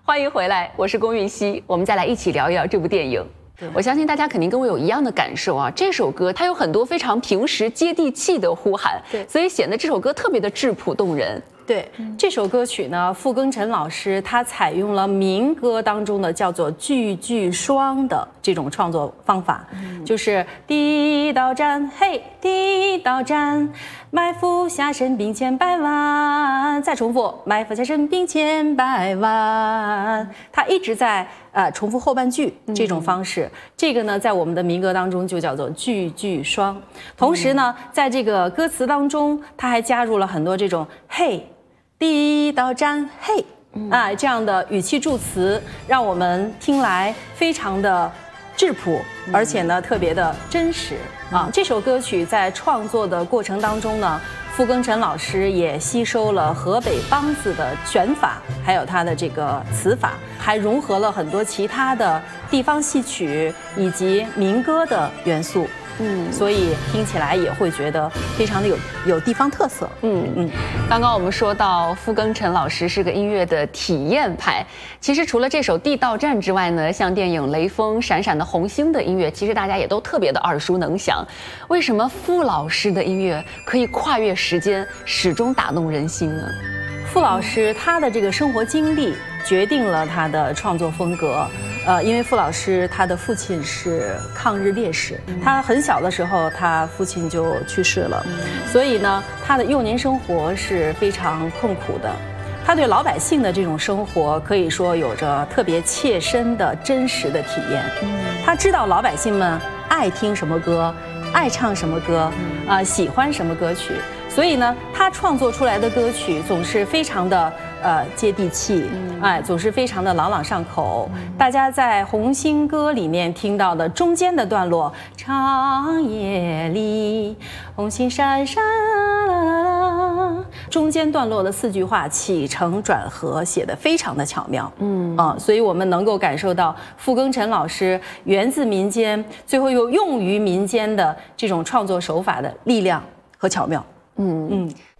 欢迎回来，我是龚韵希，我们再来一起聊一聊这部电影。我相信大家肯定跟我有一样的感受啊，这首歌它有很多非常平时接地气的呼喊， 对， 所以显得这首歌特别的质朴动人。 对，这首歌曲呢，傅庚辰老师他采用了民歌当中的叫做句句双的这种创作方法，就是地道战，嘿，地道战，埋伏下神兵千百万，再重复，埋伏下神兵千百万，他一直在重复后半句这种方式，这个呢，在我们的民歌当中就叫做句句双。同时呢，在这个歌词当中，他还加入了很多这种嘿。地道战，嘿，这样的语气助词，让我们听来非常的质朴，而且呢特别的真实啊。这首歌曲在创作的过程当中呢，傅庚辰老师也吸收了河北梆子的拳法，还有他的这个词法，还融合了很多其他的地方戏曲以及民歌的元素。所以听起来也会觉得非常的有地方特色。 刚刚我们说到傅庚辰老师是个音乐的体验派，其实除了这首《地道战》之外呢，像电影《雷锋》《闪闪的红星》的音乐，其实大家也都特别的耳熟能详。为什么傅老师的音乐可以跨越时间，始终打动人心呢？ 傅老师他的这个生活经历决定了他的创作风格。因为傅老师他的父亲是抗日烈士，他很小的时候他父亲就去世了，所以呢，他的幼年生活是非常困苦的。他对老百姓的这种生活可以说有着特别切身的真实的体验。他知道老百姓们爱听什么歌，爱唱什么歌，喜欢什么歌曲，所以呢，他创作出来的歌曲总是非常的接地气，总是非常的朗朗上口。大家在《红星歌》里面听到的中间的段落，长夜里红星闪闪啦，中间段落的4句话起承转合写得非常的巧妙。所以我们能够感受到傅庚辰老师源自民间，最后又用于民间的这种创作手法的力量和巧妙。